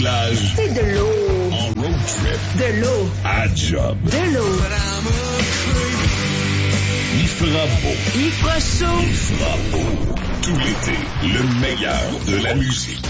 plage. C'est de l'eau. En road trip. De l'eau. À job. De l'eau. Il fera beau. Il fera chaud. Il fera beau. Tout l'été, le meilleur de la musique.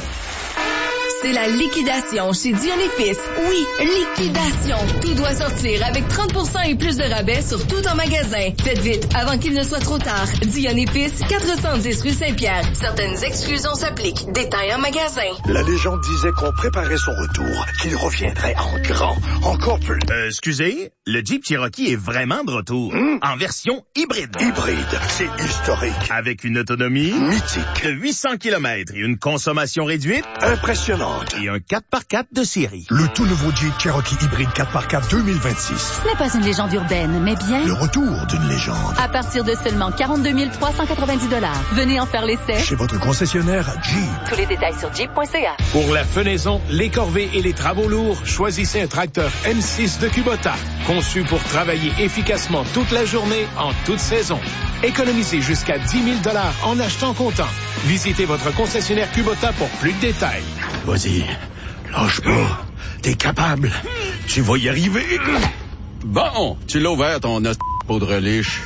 C'est la liquidation chez Dion & Fils. Oui, liquidation. Tout doit sortir avec 30% et plus de rabais sur tout en magasin. Faites vite avant qu'il ne soit trop tard. Dion & Fils, 410 rue Saint-Pierre. Certaines exclusions s'appliquent. Détails en magasin. La légende disait qu'on préparait son retour, qu'il reviendrait en grand, encore plus. Excusez, le Jeep Cherokee est vraiment de retour. En version hybride. Hybride, c'est historique. Avec une autonomie mythique de 800 km et une consommation réduite impressionnante. Et un 4x4 de série. Le tout nouveau Jeep Cherokee hybride 4x4 2026. Ce n'est pas une légende urbaine, mais bien le retour d'une légende. À partir de seulement 42 390 $. Venez en faire l'essai. Chez votre concessionnaire Jeep. Tous les détails sur jeep.ca. Pour la fenaison, les corvées et les travaux lourds, choisissez un tracteur M6 de Kubota. Conçu pour travailler efficacement toute la journée, en toute saison. Économisez jusqu'à 10 000 $ en achetant comptant. Visitez votre concessionnaire Kubota pour plus de détails. Vas-y, lâche pas. T'es capable. Tu vas y arriver. Bon, tu l'as ouvert ton os poudre liche.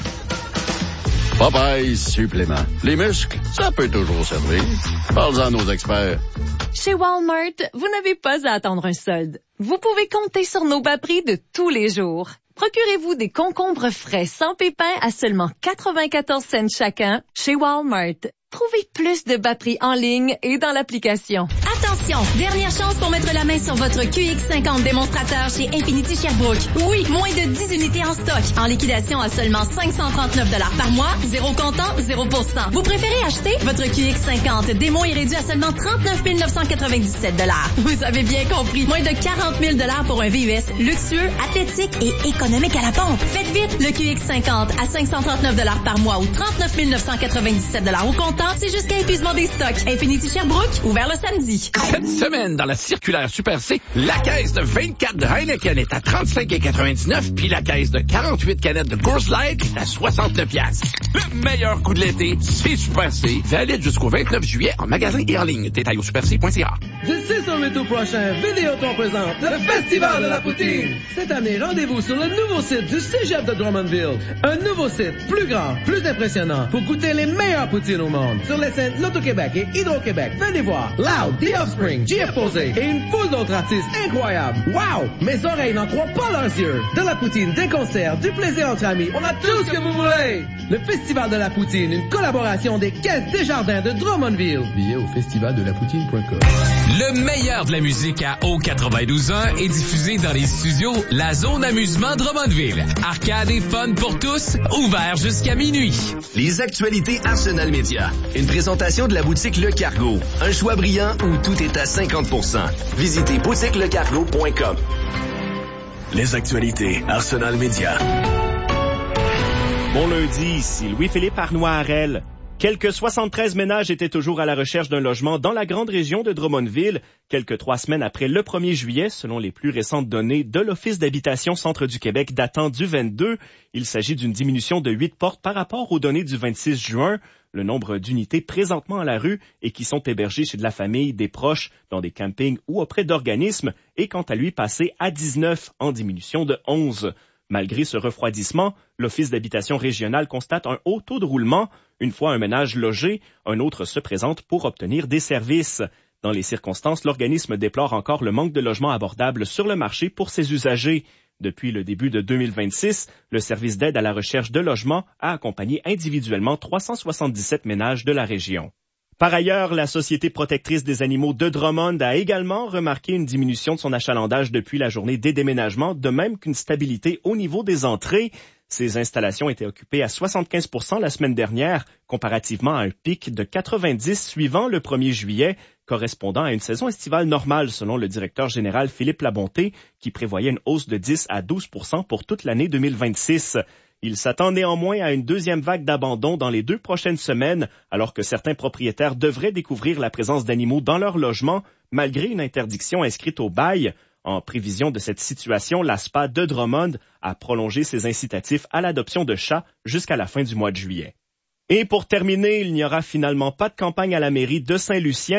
Popeye supplément. Les muscles, ça peut toujours servir. Parle-en à nos experts. Chez Walmart, vous n'avez pas à attendre un solde. Vous pouvez compter sur nos bas prix de tous les jours. Procurez-vous des concombres frais sans pépins à seulement 94 cents chacun chez Walmart. Trouvez plus de bas prix en ligne et dans l'application. Attention, dernière chance pour mettre la main sur votre QX50 démonstrateur chez Infinity Sherbrooke. Oui, moins de 10 unités en stock. En liquidation à seulement 539 $ par mois, 0 comptant, 0%. Vous préférez acheter votre QX50 démo est réduit à seulement 39 997 $. Vous avez bien compris, moins de 40 000 $ pour un VUS luxueux, athlétique et économique à la pompe. Faites vite, le QX50 à 539 $ par mois ou 39 997 $ au comptant. C'est jusqu'à épuisement des stocks. Infinity Sherbrooke, ouvert le samedi. Cette semaine, dans la circulaire Super C, la caisse de 24 de Heineken est à 35,99 puis la caisse de 48 canettes de Coors Light est à 69 $. Le meilleur coup de l'été, c'est Super C. Valide jusqu'au 29 juillet en magasin et en ligne. Détails au superc.ca. Du 6 au 8 août prochain, Vidéotron présente le Festival de la Poutine. Cette année, rendez-vous sur le nouveau site du Cégep de Drummondville. Un nouveau site, plus grand, plus impressionnant, pour goûter les meilleures poutines au monde. Sur les scènes L'Auto-Québec et Hydro-Québec, venez voir Loud, The Offspring, GF Posé et une foule d'autres artistes incroyables. Wow! Mes oreilles n'en croient pas leurs yeux. De la poutine, des concerts, du plaisir entre amis, on a tout ce que vous voulez. Le Festival de la Poutine, une collaboration des Caisses Desjardins de Drummondville. Billets au festivaldelapoutine.com. Le meilleur de la musique à O92.1 est diffusé dans les studios La Zone Amusement Drummondville. Arcade et fun pour tous, ouvert jusqu'à minuit. Les actualités Arsenal Média. Une présentation de la boutique Le Cargo. Un choix brillant où tout est à 50%. Visitez boutiquelecargo.com. Les actualités Arsenal Média. Bon lundi, ici Louis-Philippe Arnois-Harel. Quelques 73 ménages étaient toujours à la recherche d'un logement dans la grande région de Drummondville, quelques 3 semaines après le 1er juillet, selon les plus récentes données de l'Office d'habitation Centre du Québec datant du 22. Il s'agit d'une diminution de 8 portes par rapport aux données du 26 juin. Le nombre d'unités présentement à la rue et qui sont hébergées chez de la famille, des proches, dans des campings ou auprès d'organismes est quant à lui passé à 19, en diminution de 11. Malgré ce refroidissement, l'Office d'habitation régional constate un haut taux de roulement. Une fois un ménage logé, un autre se présente pour obtenir des services. Dans les circonstances, l'organisme déplore encore le manque de logements abordables sur le marché pour ses usagers. Depuis le début de 2026, le service d'aide à la recherche de logements a accompagné individuellement 377 ménages de la région. Par ailleurs, la Société protectrice des animaux de Drummond a également remarqué une diminution de son achalandage depuis la journée des déménagements, de même qu'une stabilité au niveau des entrées. Ces installations étaient occupées à 75% la semaine dernière, comparativement à un pic de 90 suivant le 1er juillet, correspondant à une saison estivale normale, selon le directeur général Philippe Labonté, qui prévoyait une hausse de 10 à 12% pour toute l'année 2026. Il s'attend néanmoins à une deuxième vague d'abandon dans les 2 prochaines semaines, alors que certains propriétaires devraient découvrir la présence d'animaux dans leur logement, malgré une interdiction inscrite au bail. En prévision de cette situation, la SPA de Drummond a prolongé ses incitatifs à l'adoption de chats jusqu'à la fin du mois de juillet. Et pour terminer, il n'y aura finalement pas de campagne à la mairie de Saint-Lucien,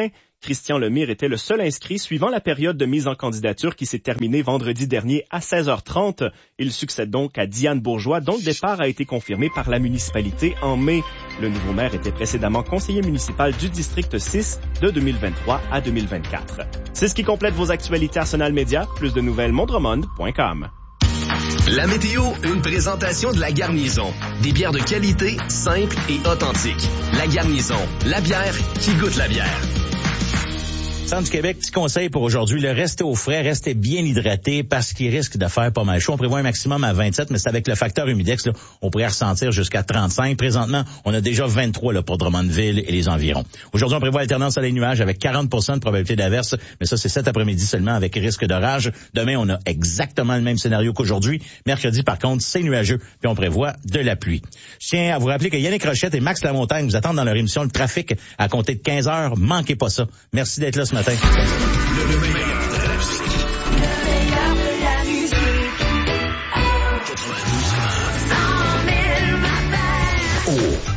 Christian Lemire était le seul inscrit suivant la période de mise en candidature qui s'est terminée vendredi dernier à 16h30. Il succède donc à Diane Bourgeois, dont le départ a été confirmé par la municipalité en mai. Le nouveau maire était précédemment conseiller municipal du district 6 de 2023 à 2024. C'est ce qui complète vos actualités Arsenal Média. Plus de nouvelles, mondremond.com. La météo, une présentation de La Garnison. Des bières de qualité, simples et authentiques. La Garnison, la bière qui goûte la bière. Centre du Québec, petit conseil pour aujourd'hui, restez au frais, restez bien hydraté parce qu'il risque de faire pas mal chaud. On prévoit un maximum à 27, mais c'est avec le facteur humidex, là, on pourrait ressentir jusqu'à 35. Présentement, on a déjà 23 là, pour Drummondville et les environs. Aujourd'hui, on prévoit alternance soleil-nuage avec 40% de probabilité d'averse, mais ça, c'est cet après-midi seulement avec risque d'orage. Demain, on a exactement le même scénario qu'aujourd'hui. Mercredi, par contre, c'est nuageux, puis on prévoit de la pluie. Je tiens à vous rappeler que Yannick Rochette et Max Lamontagne vous attendent dans leur émission Le Trafic à compter de 15 heures. Manquez pas ça. Merci d'être là ce matin. Le meilleur de la musique. Le meilleur de la musique. 92 ans. 100 000 ma